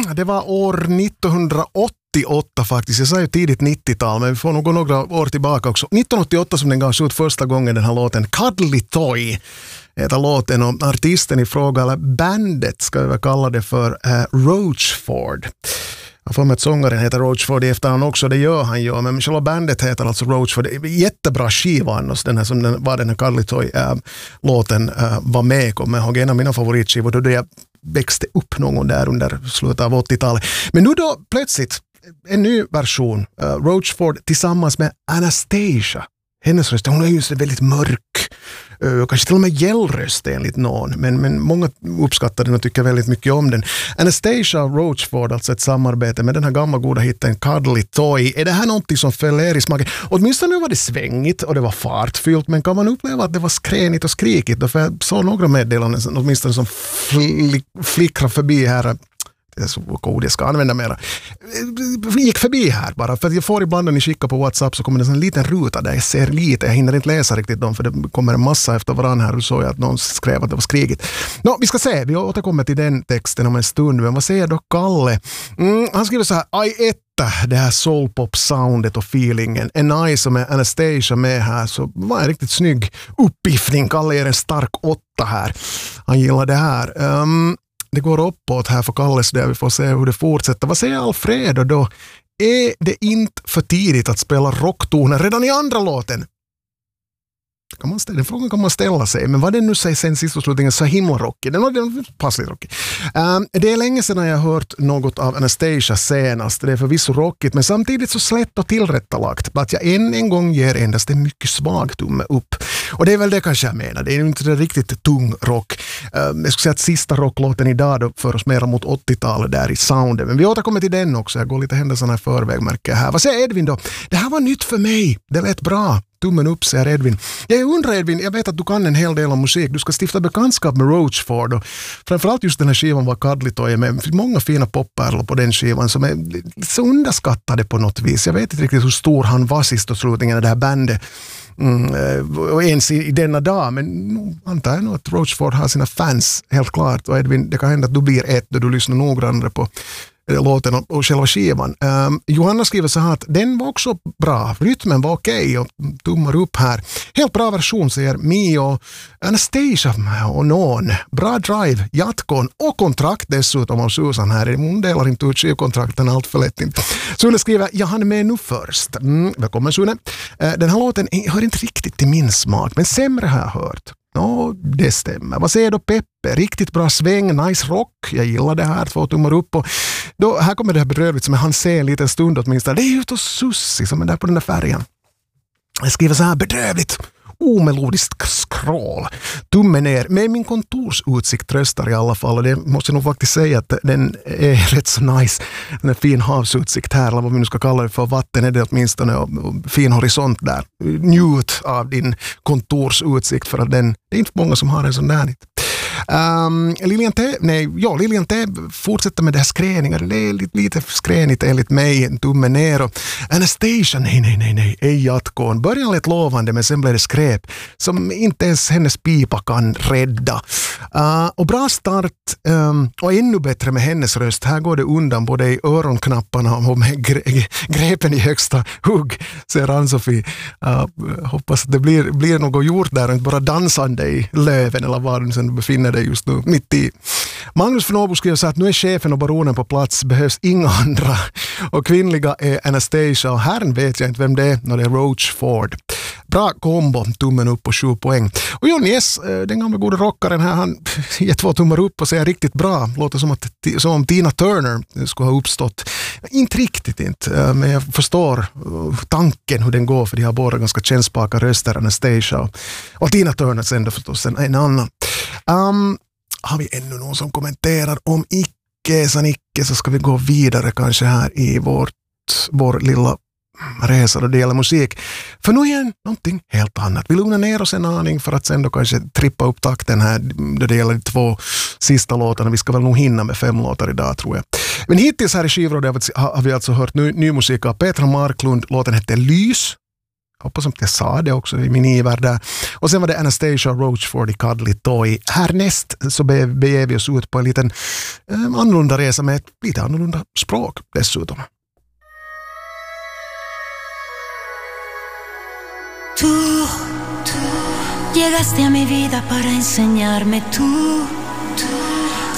Det var år 1988 faktiskt. Jag sa ju tidigt 90-tal, men vi får nog gå några år tillbaka också. 1988 som den gavs ut första gången, den här låten Cuddly Toy heter låten, och artisten i fråga, eller bandet ska vi kalla det för, Roachford. Jag får med att sångaren heter Roachford i efterhand också, det gör han ju, men själva bandet heter alltså Roachford. Jättebra skiva annars, den här som den här Cuddly Toy-låten var med. Kommer jag ihåg, en av mina favoritskivor då jag växte upp någon där under slutet av 80-talet. Men nu då plötsligt en ny version, Roachford tillsammans med Anastasia. Hennes röst, hon är just väldigt mörk, kanske till och med gällröst enligt någon, men många uppskattar den och tycker väldigt mycket om den. Anastasia Roachford, alltså ett samarbete med den här gamla goda hitten Cuddly Toy. Är det här någonting som fäller i smaken? Åtminstone nu var det svängigt och det var fartfyllt, men kan man uppleva att det var skränigt och skrikigt? För jag såg några meddelanden åtminstone som flickrar förbi här. Det är så god jag ska använda mera. Gick förbi här bara, för att jag får ibland när ni skickar på WhatsApp så kommer det en liten ruta där jag ser lite, jag hinner inte läsa riktigt dem för det kommer en massa efter varann här och så att någon skrev att det var skrikigt. Vi ska se, vi återkommer till den texten om en stund, men vad säger då Kalle? Han skriver så här: det här soulpop-soundet och feelingen är nice, och med Anastasia med här så var en riktigt snygg uppiffning. Kalle ger en stark 8 här. Han gillar det här. Det går uppåt här för Kalles där, vi får se hur det fortsätter. Vad säger Alfredo då? Är det inte för tidigt att spela rocktoner redan i andra låten? Den frågan kan man ställa sig, men vad det nu säger sen sist och slutligen så himla rockig. Den var passligt rockig. Det är länge sedan jag har hört något av Anastasia senast. Det är förvisso rockigt, men samtidigt så slätt och tillrättalagt. Att jag en gång ger endast en mycket svag tumme upp. Och det är väl det kanske jag menar. Det är inte riktigt tung rock. Jag skulle säga att sista rocklåten idag då för oss mer mot 80-talet där i soundet. Men vi återkommer till den också. Jag går lite händelserna i förväg, märker jag här. Vad säger Edvin då? Det här var nytt för mig. Det lät bra. Tummen upp, säger Edvin. Jag undrar Edvin, jag vet att du kan en hel del om musik. Du ska stifta bekantskap med Roachford och framförallt just den här skivan var Cuddly Toy med många fina poppärlor på den skivan som är så underskattade på något vis. Jag vet inte riktigt hur stor han var sist och slutningen i det här bandet. Och ens i denna dag, men antar jag nog att Roachford har sina fans helt klart, och Edvin, det kan hända att du blir ett då du lyssnar noggrannare på låten och själva skivan. Johanna skriver så här att den var också bra, rytmen var okej och tummar upp här. Helt bra version, säger Mio, Anastasia och någon. Bra drive, jatkon och kontrakt dessutom av Susan här. Hon delar inte ut skivkontrakten allt för lätt. Sune skriver, jag hann med nu först. Välkommen Sune. Den här låten hör inte riktigt till min smak, men sämre har jag hört. Det stämmer. Vad säger då Peppe? Riktigt bra sväng, nice rock. Jag gillar det här, 2 tummar upp. Och då, här kommer det här bedrövligt som han ser en liten stund åtminstone. Det är ju hos Sussi som är där på den där färgen. Jag skriver så här, bedrövligt. Omelodiskt skrål. Tummen ner. Med min kontorsutsikt tröstar i alla fall. Och det måste jag nog faktiskt säga att den är rätt så nice. Den är fin havsutsikt här. Eller vad vi nu ska kalla det för. Vatten är det åtminstone. Och fin horisont där. Njut av din kontorsutsikt. För att det är inte många som har en sån där. Lilian T fortsätter med det här skräningar. Det är lite skränigt enligt mig. Tummen ner. Och Anastasia, nej. Jatkon. Början lät lovande, men sen blev det skräp som inte ens hennes pipa kan rädda. Och bra start och ännu bättre med hennes röst. Här går det undan både i öronknapparna och med grepen i högsta hugg, säger Ann-Sofie. Hoppas att det blir något gjort där och inte bara dansande i löven eller var du sen befinner dig just nu mitt i. Magnus från Åbo skriver så att nu är chefen och baronen på plats, behövs inga andra. Och kvinnliga är Anastasia och herren vet jag inte vem det är när det är Roachford. Bra kombo, tummen upp och 7 poäng. Och John Yes, den gamla goda rockaren här, han ger 2 tummar upp och säger riktigt bra. Låter som om Tina Turner skulle ha uppstått. Inte riktigt inte, men jag förstår tanken hur den går, för de har båda ganska kännspaka röster, Anastasia och Tina Turner sen då förstås en annan. Har vi ännu någon som kommenterar om icke så ska vi gå vidare kanske här i vår lilla resa då det gäller musik. För nu igen någonting helt annat. Vi lugnar ner oss en aning för att sen då kanske trippa upp takten här då det gäller de 2 sista låtarna. Vi ska väl nog hinna med 5 låtar idag tror jag. Men hittills här i Skivrådet har vi alltså hört ny musik av Petra Marklund. Låten heter Lys. hoppas att jag sa det också i min iver där. Och sen var det Anastasia Roach for the Cuddly Toy. Härnäst så beger vi oss ut på en liten annorlunda resa med ett lite annorlunda språk dessutom. Tú llegaste a mi vida para enseñarme tú.